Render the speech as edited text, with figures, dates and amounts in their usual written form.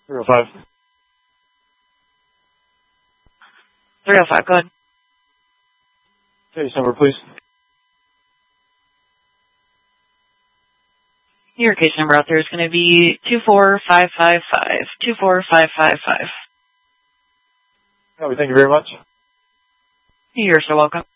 305. 305, go ahead. Case number, please. Your case number out there is going to be 24555. 24555. Thank you very much. You're so welcome.